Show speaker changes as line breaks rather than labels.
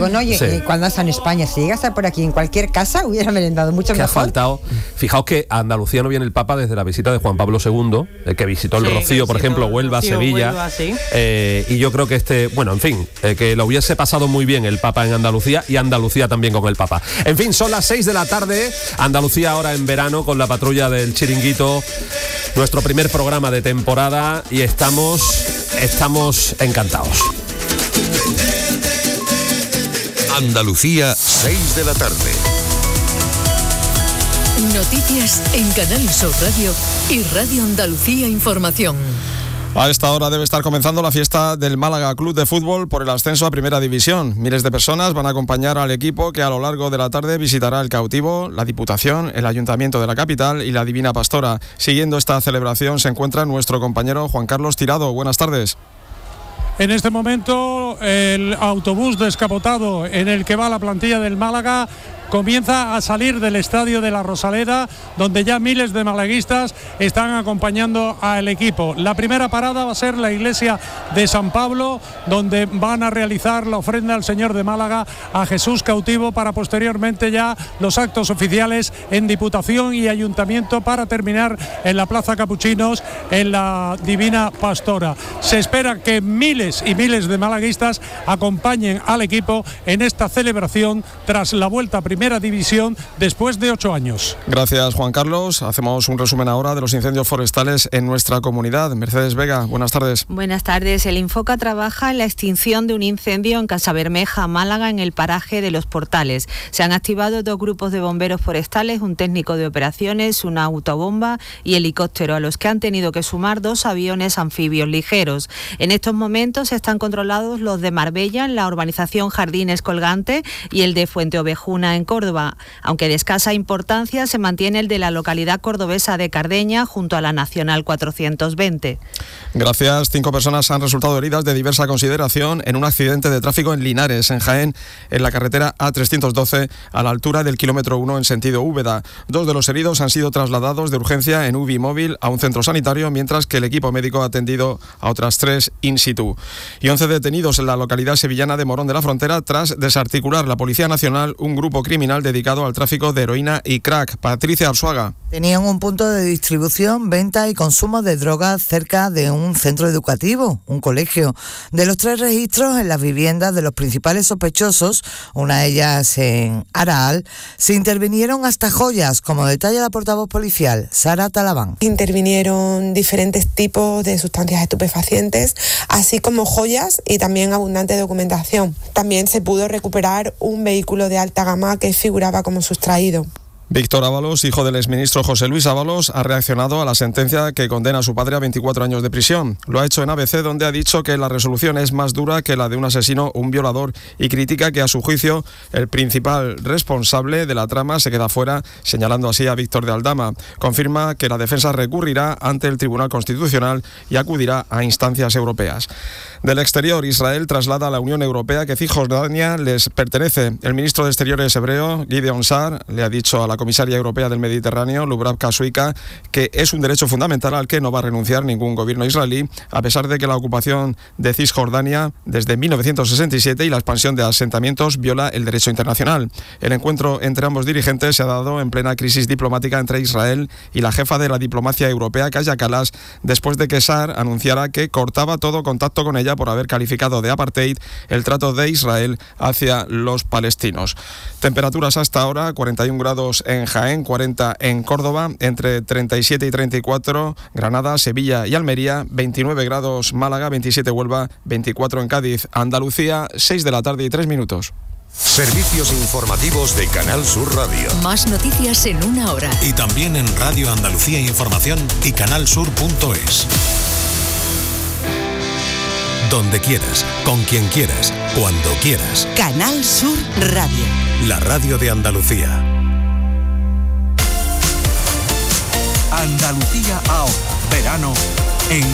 Digo, no, oye,
Sí.
cuando estás en España, si llegas a por aquí en cualquier casa, hubiera merendado mucho
Que ha
mejor.
faltado. Fijaos que a Andalucía no viene el Papa desde la visita de Juan Pablo II, que visitó el
Sí,
Rocío,
que
por
visitó
ejemplo,
el
Huelva,
Rocío,
Sevilla.
Huelva, sí.
Y yo creo que que lo hubiese pasado muy bien el Papa en Andalucía y Andalucía también con el Papa. En fin, son las 6 de la tarde, Andalucía ahora en verano con la patrulla del Chiringuito, nuestro primer programa de temporada y estamos encantados.
Andalucía, 6 de la tarde.
Noticias en Canal Sur Radio y Radio Andalucía Información.
A esta hora debe estar comenzando la fiesta del Málaga Club de Fútbol por el ascenso a Primera División. Miles de personas van a acompañar al equipo que a lo largo de la tarde visitará el Cautivo, la Diputación, el Ayuntamiento de la capital y la Divina Pastora. Siguiendo esta celebración se encuentra nuestro compañero Juan Carlos Tirado. Buenas tardes.
En este momento el autobús descapotado en el que va la plantilla del Málaga comienza a salir del estadio de la Rosaleda, donde ya miles de malaguistas están acompañando al equipo. La primera parada va a ser la iglesia de San Pablo, donde van a realizar la ofrenda al Señor de Málaga, a Jesús cautivo, para posteriormente ya los actos oficiales en Diputación y Ayuntamiento, para terminar en la Plaza Capuchinos, en la Divina Pastora. Se espera que miles y miles de malaguistas acompañen al equipo en esta celebración tras la vuelta a Primera División después de 8 años.
Gracias, Juan Carlos. Hacemos un resumen ahora de los incendios forestales en nuestra comunidad. Mercedes Vega, buenas tardes.
Buenas tardes. El Infoca trabaja en la extinción de un incendio en Casabermeja, Málaga, en el paraje de Los Portales. Se han activado 2 grupos de bomberos forestales, un técnico de operaciones, una autobomba y helicóptero, a los que han tenido que sumar 2 aviones anfibios ligeros. En estos momentos están controlados los de Marbella, en la urbanización Jardines Colgante, y el de Fuente Ovejuna, en Córdoba. Aunque de escasa importancia, se mantiene el de la localidad cordobesa de Cardeña, junto a la Nacional 420.
Gracias. 5 personas han resultado heridas de diversa consideración en un accidente de tráfico en Linares, en Jaén, en la carretera A312, a la altura del kilómetro 1 en sentido Úbeda. 2 de los heridos han sido trasladados de urgencia en UBI móvil a un centro sanitario, mientras que el equipo médico ha atendido a otras 3 in situ. Y 11 detenidos en la localidad sevillana de Morón de la Frontera tras desarticular la Policía Nacional un grupo criminal dedicado al tráfico de heroína y crack. Patricia Arzuaga.
Tenían un punto de distribución, venta y consumo de drogas cerca de un centro educativo, un colegio. De los 3 registros en las viviendas de los principales sospechosos, una de ellas en Araal, se intervinieron hasta joyas, como detalla la portavoz policial, Sara Talabán.
Intervinieron diferentes tipos de sustancias estupefacientes, así como joyas y también abundante documentación. También se pudo recuperar un vehículo de alta gama que figuraba como sustraído.
Víctor Ábalos, hijo del exministro José Luis Ábalos, ha reaccionado a la sentencia que condena a su padre a 24 años de prisión. Lo ha hecho en ABC, donde ha dicho que la resolución es más dura que la de un asesino o un violador, y critica que, a su juicio, el principal responsable de la trama se queda fuera, señalando así a Víctor de Aldama. Confirma que la defensa recurrirá ante el Tribunal Constitucional y acudirá a instancias europeas. Del exterior, Israel traslada a la Unión Europea que Cisjordania les pertenece. El ministro de Exteriores hebreo, Gideon Sa'ar, le ha dicho a la comisaria europea del Mediterráneo, Lubravka Suica, que es un derecho fundamental al que no va a renunciar ningún gobierno israelí, a pesar de que la ocupación de Cisjordania desde 1967 y la expansión de asentamientos viola el derecho internacional. El encuentro entre ambos dirigentes se ha dado en plena crisis diplomática entre Israel y la jefa de la diplomacia europea, Kaja Kallas, después de que Sa'ar anunciara que cortaba todo contacto con ella por haber calificado de apartheid el trato de Israel hacia los palestinos. Temperaturas hasta ahora: 41 grados en Jaén, 40 en Córdoba, entre 37 y 34 Granada, Sevilla y Almería, 29 grados Málaga, 27 Huelva, 24 en Cádiz. Andalucía, 6 de la tarde y 3 minutos.
Servicios informativos de Canal Sur Radio.
Más noticias en 1 hora.
Y también en Radio Andalucía Información y canalsur.es. Donde quieras, con quien quieras, cuando quieras.
Canal Sur Radio.
La radio de Andalucía.
Andalucía ahora, verano